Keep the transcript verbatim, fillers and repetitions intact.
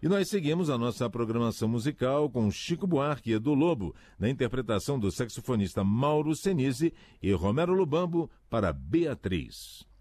E nós seguimos a nossa programação musical com Chico Buarque e Edu Lobo, na interpretação do saxofonista Mauro Senise e Romero Lubambo para Beatriz.